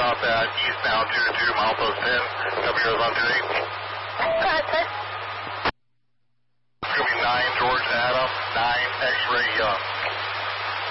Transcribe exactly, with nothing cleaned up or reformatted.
stop at eastbound two two, milepost ten, cover Arizona two eight. Gotcha. It's going to be nine George Adam, nine X-ray Young.